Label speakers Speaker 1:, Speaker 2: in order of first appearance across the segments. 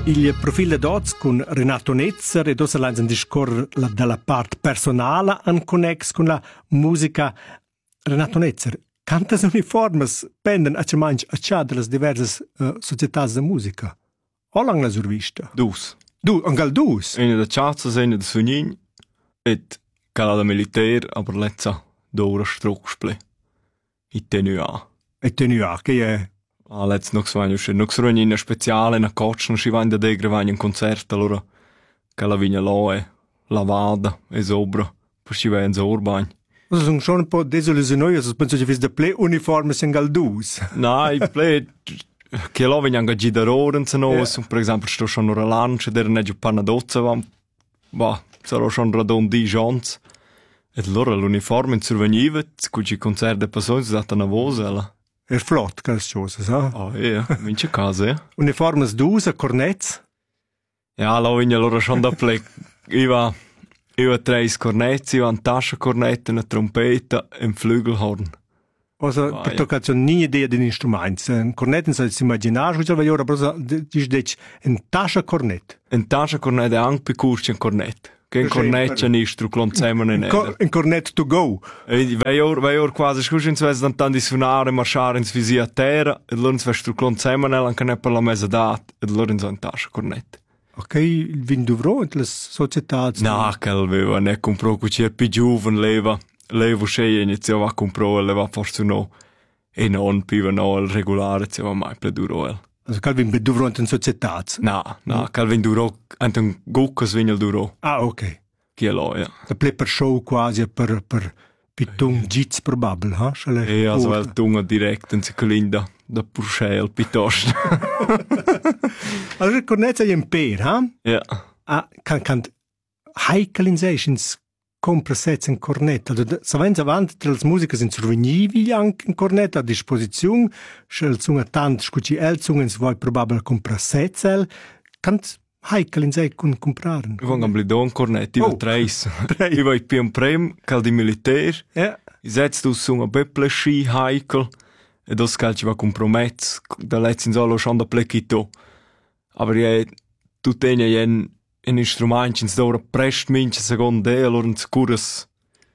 Speaker 1: Il profil d'Oz con Renato Netzer e dosa lains un discorso dalla parte personale an connex con la musica. Renato Netzer, cantas uniformes pendan a cià delle diverse società de musica? O lang la survista?
Speaker 2: Dus.
Speaker 1: Angal dus?
Speaker 2: Eine da Chazas, eine da Sunin, et cala da militaire, aber letza d'ora strucksple. I tenu a.
Speaker 1: E tenu a, che è...
Speaker 2: Let's noch so in una speciale, una coach, non si va in da degre, va in un concerto, allora che la vigna là la vada e sopra, per si va in zorbagn.
Speaker 1: Sono schon un po' desillusionati, penso che vis de ple uniforme singal dus.
Speaker 2: Nein, ple che la vigna anche da roren se nos, per esempio sto schon ora lanche, der ne giù panna dozza va, sarò schon radon di chance. Et allora l'uniforme surveniva, cuci concerte persone data una voce.
Speaker 1: È flott, queste cose, sa?
Speaker 2: Ja, mince case, ja.
Speaker 1: Uniformes dus, cornets?
Speaker 2: Ja, la vigna allora schon da ple. Iva 3 cornetti, iva un tascia cornetta, una trompeta e un flügelhorn.
Speaker 1: Also, per toccare nie idea di strumenti. Un cornet non si immaginare, ma ora dici un tascia cornet.
Speaker 2: Un tascia cornet è anche più curcio un cornet. Che un cornet c'è nistru, clonzemane ne.
Speaker 1: Un cornet to go.
Speaker 2: Vai or quasi scusi in svez dan di suonare, marciare in svisi a terra, e allora in svez tu clonzemane anche ne per la mesa dat, e allora in un tascia cornet.
Speaker 1: Ok, il vin duvro in le società?
Speaker 2: No, che aveva ne comprò cucir più giovane leva. Levo sceglie iniziava a comprare, leva forse no. E non più no, il regolare, iniziava mai più duro.
Speaker 1: Also Calvin beduvro in società?
Speaker 2: No, Calvin duro, anche guccas vigna duro.
Speaker 1: Ah, ok.
Speaker 2: Chi è lo, ja.
Speaker 1: La play per show quasi, per pitung gits probabile, ha?
Speaker 2: Also il tunga direct in secolinda, da Purcell, piuttosto.
Speaker 1: Allora, cornezza è un per, ha?
Speaker 2: Ja.
Speaker 1: Ah, can heikelins compra sets in cornetta. Savens avanti tra le musiche sind survenivi anche in cornetta a disposizione, schel zunga tant scuci el zungen se vuoi probabile compra sets el, cant heikelins con compraren.
Speaker 2: Io vengo a blidò un cornetto, io treis. Io vai più un prem, cal di militaire.
Speaker 1: Ja.
Speaker 2: I setz du sunga beple schi heikel, e dos cal ci va comprometz, da letz in solo schon da plekito. Aber tu tenia in instrumenti in d'ora prest mince secondo te, allora in scuras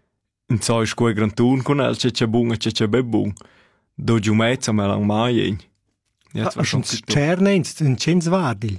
Speaker 2: in so is quei gran turn con el, c'è bun e c'è bebun. Do giù mezza me lang mai ein.
Speaker 1: Jetzt war schon cerne in cens vardil.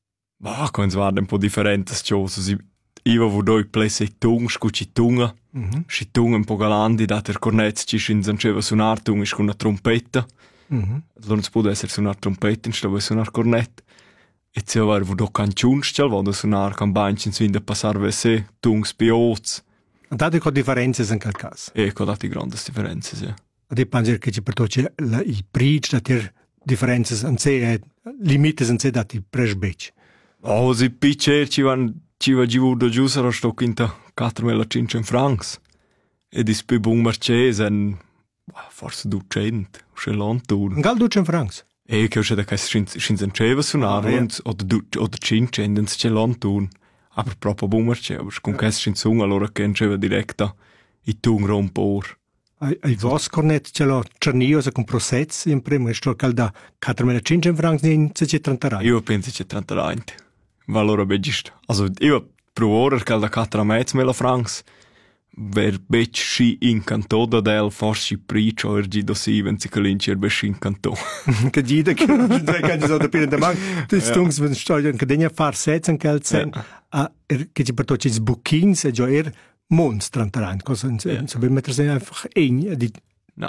Speaker 2: Ma, con svard un po' differentes cose. Iva vo doi plesse tung, scuci tunga. Si tunga un po' galandi, da ter cornets ci sin zanceva suonar tung is con una trompetta. Allora non si può essere suonar trompetta, in stava suonar cornet. E se var vo do canciunstel, vado suonar campagna in svinde passar vese, tungs pioz.
Speaker 1: Und da dico differenze in quel caso.
Speaker 2: Ecco, dati grandi differenze, sì.
Speaker 1: Ed è pensare che ci pertoce i pric da ter differenze in sé, limite in sé dati presbec.
Speaker 2: Oh, si piccer ci va giù da giù sarà sto quinta 4.500 francs. E di spi buon marchese en forse 200, c'è l'antur.
Speaker 1: Gal 200 francs.
Speaker 2: E che c'è da che scinzeva suonare oder 500 c'è l'antur. Aber proprio buon marchese, aber con che scinzung allora che c'è diretta i tung rompor.
Speaker 1: Ai vos cornet ce l'ho cernio se con prosets in primo e sto calda 4.500 francs in 30
Speaker 2: Io penso c'è 30 valore begist. Also io pro ora calda 4.500 francs. Ver bec sci in canto da del forsi pricio ergi do si wenn si calinci er bec in canto.
Speaker 1: Che gida che kann so da pire da mag. Das tungs wenn steuern che denia far setzen geld sein. Che ci porto ci bookings e già monster rein. Cosa so wir mettere se einfach di
Speaker 2: no.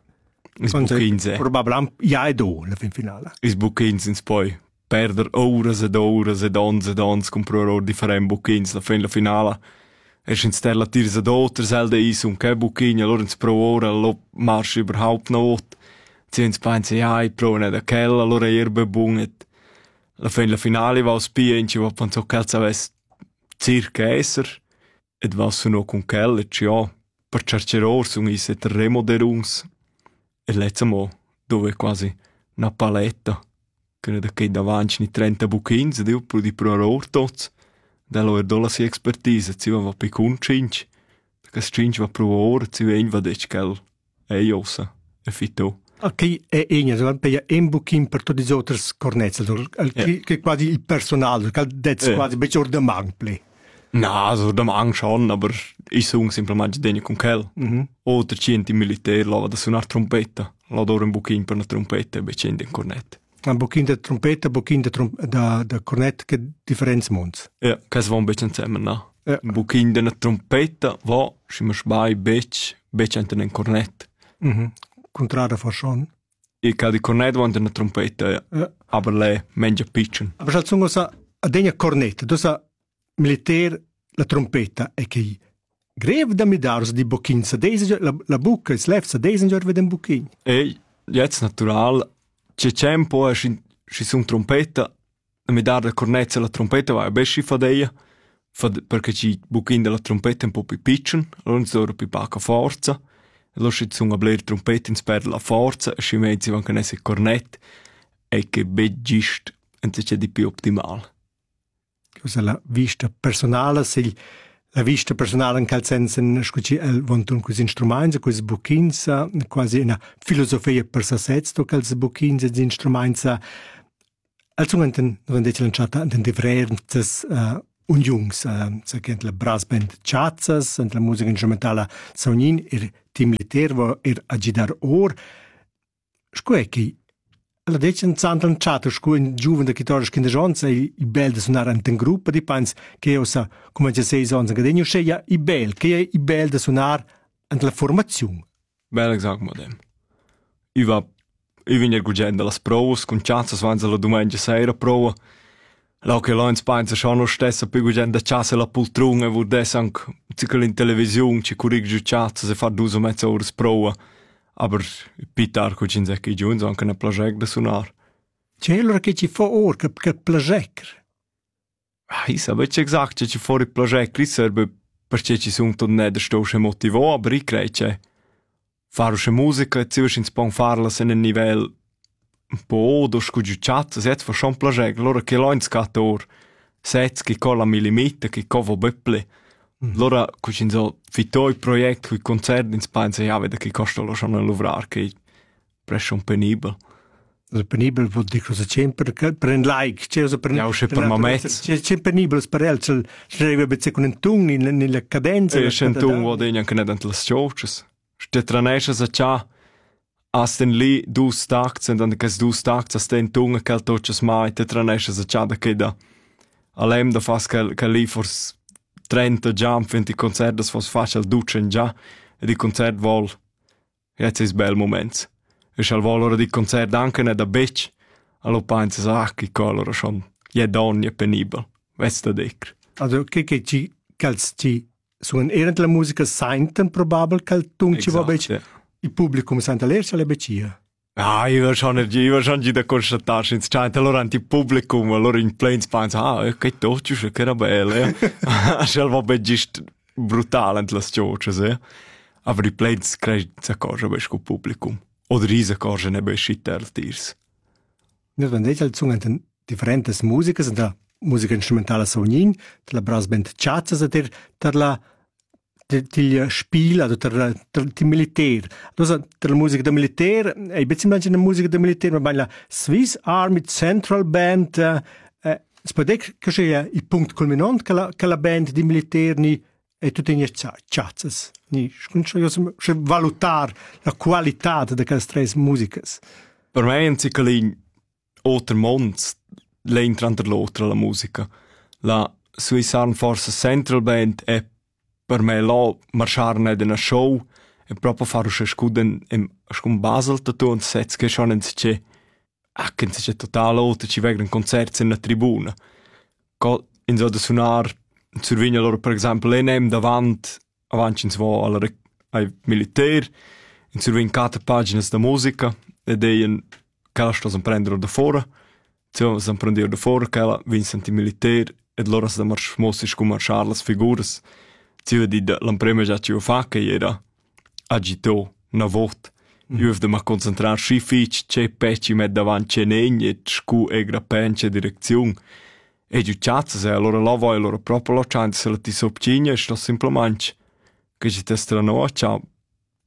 Speaker 2: Is bookings.
Speaker 1: Probabilmente ja e do la fin finale.
Speaker 2: Is bookings ins poi perder horas ed horas ed ons comprare differenti bookings la fin la finale. Es in stella tirsa dotter selde is che booking allora ins pro ora lo marsch überhaupt not. Zins pensa ja I pro ne da kell allora bebunget. La fin la finale va spie in ci va penso calza ves circa esser. Et was no con kell et ja per cercheror sung is et remoderungs. E letzamo dove quasi una paletta. Che da che davanti ni 30 bookings ed io pro di pro ortoz. Da lo erdola si expertise, si va per cinc, perché cinc va pro ora, si va in va dec kel, ossa, e fito.
Speaker 1: Che è egna, per un buchin per tutti gli altri cornetti, che quasi il personale, che è quasi un po' da mangle.
Speaker 2: Na, so da mang schon, aber ich sung simplement degna con quel. O der centi militär lava da suonar trompetta. La dore un buchin per una trompetta e becende in cornet.
Speaker 1: Un buchin da trompetta, un buchin da cornet, che differenza mons.
Speaker 2: Ja, che va un becce insieme, no? Un buchin da una trompetta va, si mi sbai becce enten in cornet.
Speaker 1: Contrario for schon.
Speaker 2: E che di cornet va enten una trompetta, ja. Aber le mengia pitchen.
Speaker 1: Aber schalt sungo sa, a degna cornetta, du sa militär la trompetta e che greve da midars di buchin sa la bucca is left sa desenjor ved un buchin.
Speaker 2: E jetzt natural c'è tempo e si sun trompetta da midar da cornezza la trompetta va besci fadeia perché ci buchin della trompetta un po' più pitchen allora si dovrebbe più poca forza allora si sun a bler trompetta in sper la forza e si mezzi van che nesse cornet e che begist e c'è di più ottimal.
Speaker 1: Cosa la vista personale, se la vista personale in quel senso scusi con questi strumenti, questi buchins, quasi una filosofia per se stesso, questi buchins e strumenti, also non dice lanciata in differenze unions, che la brass band Chatzas, la musica strumentale Saunin, team militare, wo agidar or, scuecchi. La decen santan chatter scu in giuven da chitarra kinderjons e I bel da suonare in gruppo di pans che io sa come già sei sons che degno sceia I bel che è I bel da suonare in la formazione.
Speaker 2: Bel exact mo dem. I vegner gugenda las provas con chances vanza la domenica sera prova. Lau che loins pensa schon no stessa più gugenda chassa la poltrona wo des anc zickel in televisione ci curig giu chances e fa 2 o mezza ora prova. Aber pitar cu cin zecchi giunz anche una plajec da suonar.
Speaker 1: C'è allora che ci fa or che plajec?
Speaker 2: I sabece exact che ci fuori plajec li serve perché ci sunt tot neder stosche motivo, aber I crei che farusche musica e zius ins pon farla se un nivel un po' do scugiucciat, set fa schon plajec, allora che loins cator sets che colla millimeter che covo beple. Allora, cucin so fitoi project cui concert in Spagna ja vede che costa lo schon a luvrar che presce un penibel.
Speaker 1: Il penibel vuol dire cosa sempre per un like, c'è cosa per
Speaker 2: ja, per mamets.
Speaker 1: C'è penibel per el, c'è deve bezze con un tung nella cadenza.
Speaker 2: C'è un tung wo den anche net las choches. Ste tranesche sa cha as den li dus tags und dann kes dus tags as den tung kel toches mai te tranesche sa cha da che da. Alem da fas che li fors 30 jump in die concert das was facil duchen già e di concert vol jetzt is bel moments e shall volore di concert anche ne da bec allo pensa sa che colore schon je don je penibel vesta dec
Speaker 1: also che ci calz ci sono erant la musica senten probabel cal tung ci va bec il pubblico sente lercia le becia.
Speaker 2: Ah, io schon da constatare in chat allora anti pubblico allora in planes pensa che tocci che era belle shall va begist brutal ant las choches aber die planes crei sa cosa bes co publicum oder diese cosa ne bes tirs.
Speaker 1: Nel vendete al zungen differentes musica da musica instrumentale Saunin, la brass band Chatzas der la del Spiel, also der Militär. Also der Musik der Militär, ich bin ziemlich in der Musik der Militär, aber bei der Swiss Army Central Band, es può dire che c'è il punto culminante che la band di militari è tutta in chazzas. Ni valutare la qualità di queste tre musiche.
Speaker 2: Per me è un ciclin oltre mons l'entrante l'altra la musica. La Swiss Armed Forces Central Band è per me là marciare in una show e proprio fare un scuden in Basel da tu und setz che schon in c'è che c'è total oltre ci vengono concerti in una tribuna. In so da suonar survegna loro per esempio l'ENM davanti in svo ai militari in survegna 4 pagine da musica e deien che la sto prendere da fuori si prendere da fuori che la vincent i militari e loro da marciare come marciare le figure io di l'imprema già ci ho fatto che era agito una volta io devo mi concentrare sui fici c'è pezzi met davanti c'è negni e scu e grappen c'è direzione e giù cazzo e allora là vuoi allora proprio la chance se la ti sopcigna e sto semplicemente che ci te strano ciao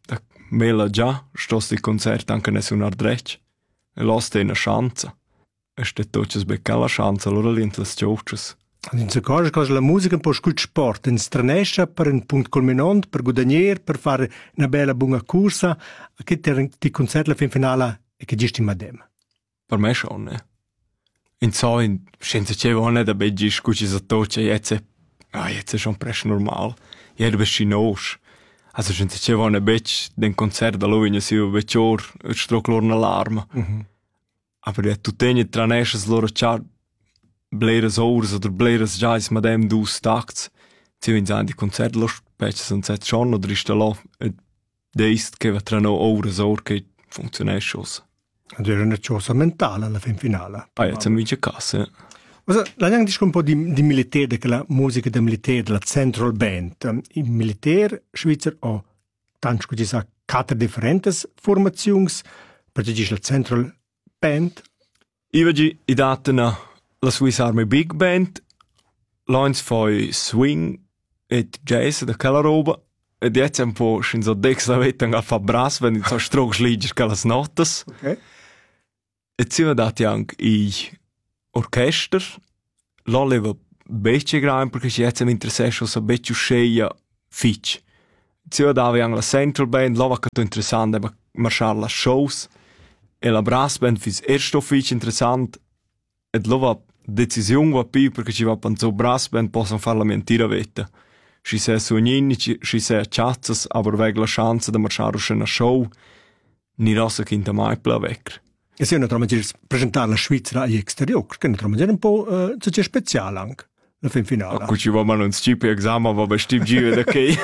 Speaker 2: mela già, stos di concert anche ne suonar dretg. E los te una chance. E ste toccias becca la chance, allora lient las gioccias.
Speaker 1: In se cosa la musica un po' scut sport, in stranescia per un punto culminant, per guadagner, per fare una bella buona corsa, che ti concert la fin finale e che gisti madem.
Speaker 2: Per me schon, ne? In so, senza cevo ne da beggi scuci sa toccia, jetzt è schon presch normal. Jeder beschi nos. Also senza cevo ne beggi den concert da lo in sia beccior, stroc lor n'alarma. Aber ja, tu tegni tranescias loro ciao bleres ores oder bleres jazz madem dus takts. Zio in sein die Konzert los peches und set schon oder ist da lo deist che va tra no ores che funziona schos.
Speaker 1: Ed era una cosa mentale alla fin finale.
Speaker 2: Jetzt haben wir ja Kasse.
Speaker 1: Also, la lang disco un po' di militare, che la musica del militare, della Central Band. Il militare svizzero ha tanto che ci sa 4 differentes formazions, perché c'è la Central Band.
Speaker 2: Io oggi i datena la Swiss Army Big Band, l'ons fai swing e jazz da quella roba, ed jetzt un po' in so dex la vetan a fa brass, wenn in so strog schliger che las notas.
Speaker 1: Okay.
Speaker 2: E si va dati anche i orchester, lo leva becce gran, perché jetzt mi interessa so becce sceia fitch. Si va davi anche la Central Band, lo va che to interessante va marciare la shows, e la brass band fis ersto fitch interessant, ed lo va decisione va più perché ci va penso brass band possono fare la mentira vetta. Si se sognini, si se chazzas, aber weg la chance da marciare una show, ni rossa che in mai pla vecchia.
Speaker 1: E se naturalmente presentare la Svizzera agli exterior, che naturalmente è un po' c'è speciale anche, la fin finale.
Speaker 2: Qui ci va ma non stipe esame, va bestimmt give da che.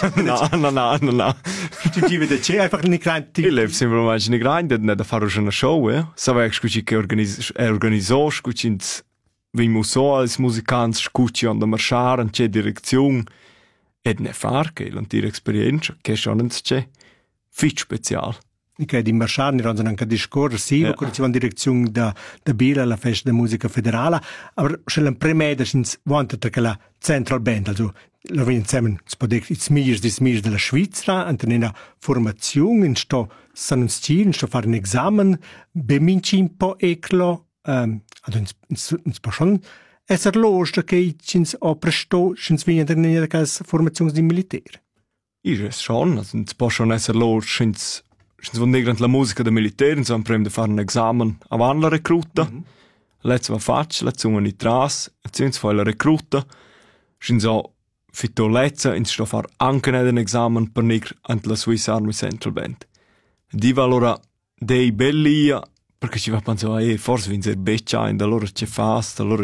Speaker 2: No.
Speaker 1: Give da che, einfach nicht rein.
Speaker 2: Ich lebe simpelmente nicht rein, da fare una show, Savek scuci che organizzò, scuci ins vi muso als Musikants scuci an da marciare, in che direzione, ed ne far che l'antica esperienza, che schon ins c'è, fit special.
Speaker 1: Okay, di marciare non sono anche discorsivo, quando si va in direzione da Biel alla festa della musica federale, ma c'è la premeda since vanta che la Central Band, also la vengono insieme, si può dire, i migliori della Svizzera, in una formazione, in sto sanno in sto fare un esame, beminci un po' eclo, also in può schon essere logico che ci ho presto, ci vengono in una formazione di militare.
Speaker 2: Ist schon, also in può schon essere logico, Ci sono negli la musica dei militari, insomma, prima di fare un esame avanti la recluta. Let's va facile, let's un nitras, let's fare la recluta. Ci sono fitto let's, in sto fare anche un esame per negli ante la Swiss Army Central Band. Di valora dei belli, perché ci va pensare, forse vince beccia, e allora c'è fast, allora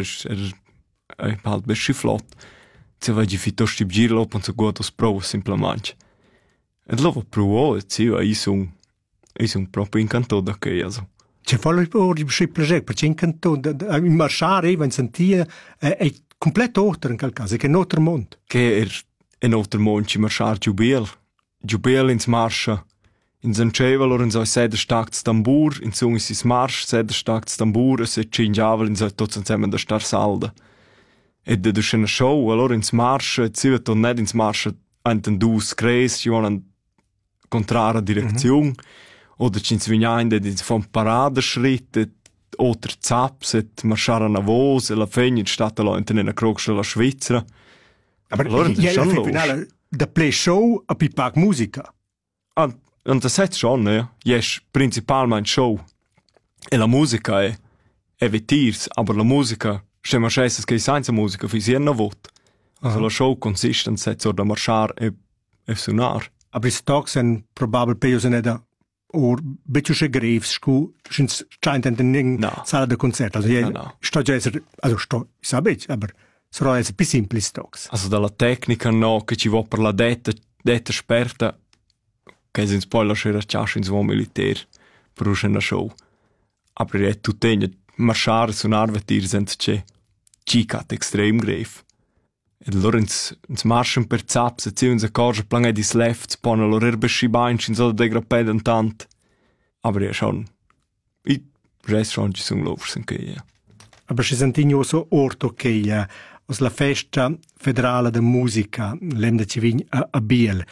Speaker 2: è halt besci flott. Se vai di fitto sti giro, penso guardo sprova semplicemente. E dopo provo, e sì, io sono proprio incantato da che, also.
Speaker 1: C'è fallo di piacere, perché incantato, in marciare, in sentire, è completo altro in quel caso, che è un altro mondo.
Speaker 2: Che è un altro mondo, ci marciare giubel. Giubel ins marscia, in Zancevo, allora in so sederstag tambur, in so si marsch, sederstag tambur, e se cingiavel in so tots insieme da star salda. E da dus una show, allora ins marscia, e zivet non ins marscia, anten dus creis, ci vanno contrara direzione, oder ci svignain de von Paradeschritt, oder zaps, et marschare a vos, e la fegna in stata lo in una croce la Svizzera.
Speaker 1: Aber allora è schon finale da play show a pipac musica.
Speaker 2: Und das hat schon, ja. Yes, principalmente show. E la musica è vetirs, aber la musica, se marchesses che senza musica, fi sie na vot. Also la show consiste in set da marchar e suonar.
Speaker 1: Aber i stock sind probabel peus da or betjuše greves scu schins scheint in sala de concert. Also sto già essere, also sto sabet, aber sarà essere più simpli stocks.
Speaker 2: Also dalla tecnica no che ci va per la detta esperta che sind poi la schera chasche in suo militär per una show. Aber è tutto marciare suonar vetir senza ci cat extrem grave. E allora ins marschen per zaps, e ziehen se corge plange dis left, pone lor erbeschi bainch in so de grapped tant. Aber ja schon, i rest schon ci sono lovers in che, ja.
Speaker 1: Aber ci sentigno so orto che os la festa federale de musica, l'em de ci vign a Biel,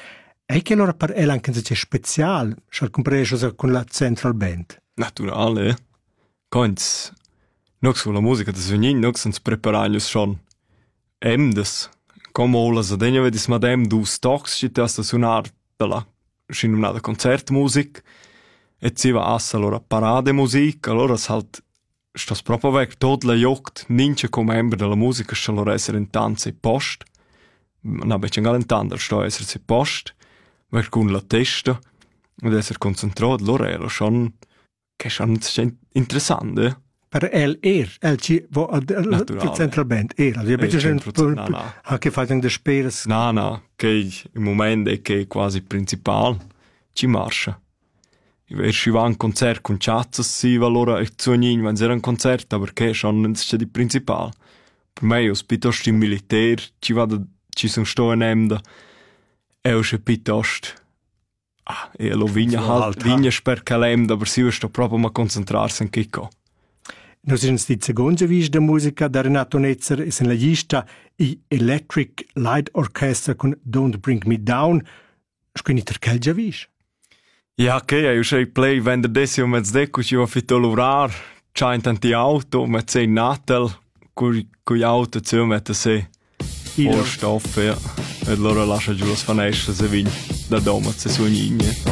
Speaker 1: E che allora per el anche c'è special, schal compreso con la Central Band.
Speaker 2: Naturale. Coins, nox con la musica des vegnin, nox ens preparanius schon. Emdes. Come ola sa degna vedis madem dus tocs ci testa sunar dalla scinunada concertmusic e si va assa allora parade music, allora halt stas proprio weg tot la jogt nince come member della musica sta allora essere in tanza e post. Na becen galentanda sta essere se post, weg con la testa ed essere concentrato, allora era schon che schon interessante.
Speaker 1: Per el ci vo al Central Band vi avete che fate de speras.
Speaker 2: No, che il momento è che è quasi principale ci marcia. Io ci va un concert con chazzas si valora e zognin wenn era un concerto perché schon non c'è di principale. Per me io piuttosto in militare ci sono sto in emda e ho piuttosto e lo vigna per calem aber si sto proprio ma concentrarsi in chicco.
Speaker 1: Nos in sti seconda vis de musica da Renato Netzer is in la lista i Electric Light Orchestra con Don't Bring Me Down. Squini terkel già vis?
Speaker 2: Ja, okay, io sei play vender desio mezz deco ci va fitto l'orar, c'ha in tanti auto, mezz in natal, cui auto zu mette se o stoffe, e allora lascia giù las fanesce se vin da doma se suonigne.